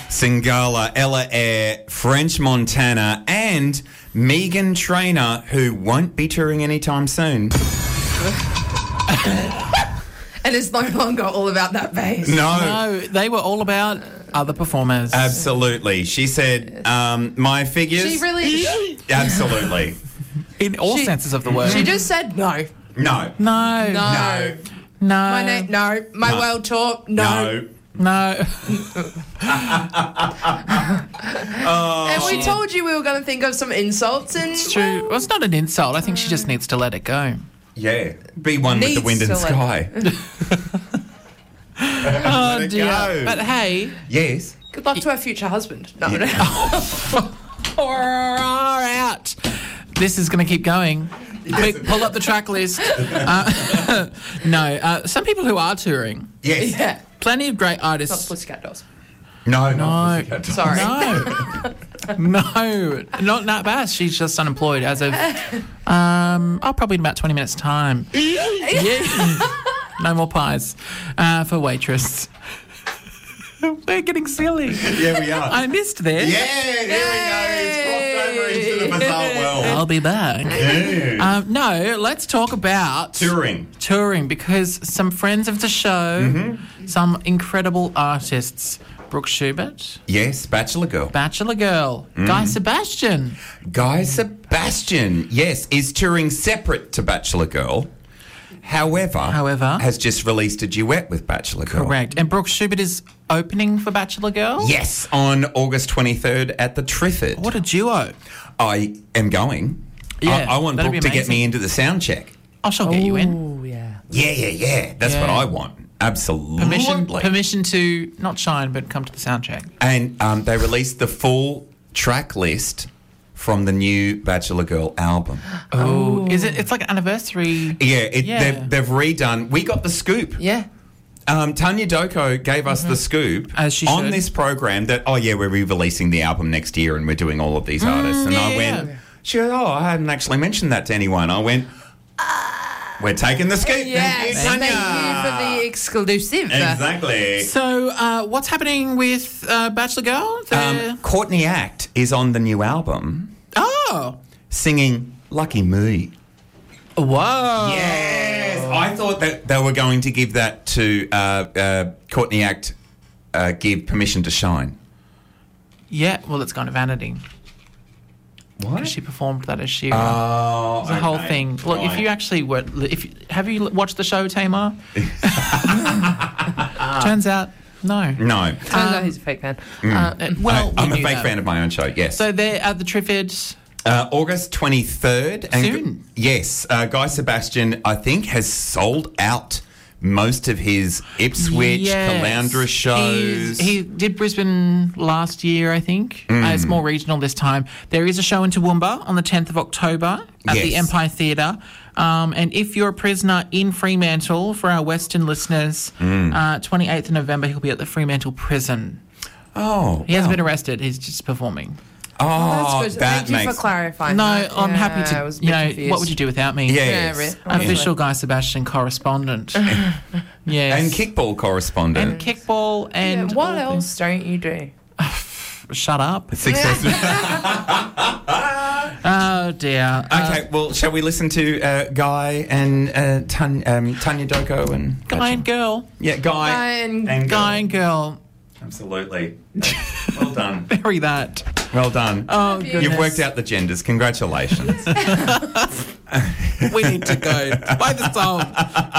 Singala, Ella Eyre, French Montana, and Megan Trainor, who won't be touring anytime soon. And it's no longer all about that bass. No, they were all about other performers. Absolutely. She said, my figures... She really... Absolutely. In all senses of the word. She just said no. No. No. No. No. My name, no. My world tour, no. No. And we told you we were going to think of some insults, and It's true. Well, it's not an insult. I think she just needs to let it go. Yeah. Be one with the wind and Needs to sky. Oh, Let it dear. go. But hey, Yes. good luck to her future husband. No, no. far out. This is going to keep going. Quick, pull up the track list. Some people who are touring. Yes. Yeah. Plenty of great Not artists. Pussycat Dolls. No. No. Sorry. No, not Nat Bass. She's just unemployed as of probably in about 20 minutes' time. Yeah. No more pies for waitress. We're getting silly. Yeah, we are. I missed there. Yeah, there we go. It's crossed over into the bizarre world. I'll be back. Yeah. No, let's talk about Touring. because some friends of the show, some incredible artists. Brooke Schubert, Yes, Bachelor Girl. Bachelor Girl, Guy Sebastian. Guy Sebastian, yes, is touring separate to Bachelor Girl. However, has just released a duet with Bachelor Girl. Correct. And Brooke Schubert is opening for Bachelor Girl? Yes, on August 23rd at the Triffid. What a duo. I am going. Yeah, I want that'd Brooke be to get amazing. me into the sound check. Oh, she'll get you in. Oh, yeah. Yeah. That's Yeah. what I want. Absolutely. Permission to not shine, but come to the sound check. And they released the full track list from the new Bachelor Girl album. Oh. Is it? It's like an anniversary. Yeah, they've redone. We got the scoop. Yeah. Tanya Doko gave us the scoop As she on should. this program that, we're re-releasing the album next year and we're doing all of these artists. And I went, she goes, I hadn't actually mentioned that to anyone. I went, we're taking the scoop. Yes. Thank you, Thank Tanya. you for the exclusive. Exactly. So, what's happening with Bachelor Girl? Courtney Act is on the new album singing Lucky Me. Whoa. Yes. I thought that they were going to give that to Courtney Act, give permission to shine. Yeah, well, it's gone to Vanity. What? She performed that as she. Oh, the whole thing. Look, if you actually were, have you watched the show, Tamar? Turns out, no. No. Turns out he's a fake fan. Well, I'm a we knew fake that. fan of my own show, yes. So they're at the Triffid. August 23rd. And Soon. Yes. Guy Sebastian, I think, has sold out most of his Ipswich, Caloundra shows. He did Brisbane last year, I think. It's more regional this time. There is a show in Toowoomba on the 10th of October at the Yes. Empire Theatre. And if you're a prisoner in Fremantle, for our Western listeners, 28th of November, he'll be at the Fremantle prison. Oh. He hasn't been arrested. He's just performing. Oh, That's good. that Thank you makes... for clarifying. No, that. I'm happy I to. was a bit confused. What would you do without me? Yes. Yeah, Official Guy Sebastian correspondent. Yes. And kickball correspondent. And kickball and what all else don't you do? things. Shut up. Successful. Oh dear. Okay, well, shall we listen to Guy and Tanya Doko and... Guy and girl. Yeah, Guy and Guy and girl. Absolutely. Well done. Bury that. Well done. Oh goodness. You've worked out the genders. Congratulations. We need to go. Play the song.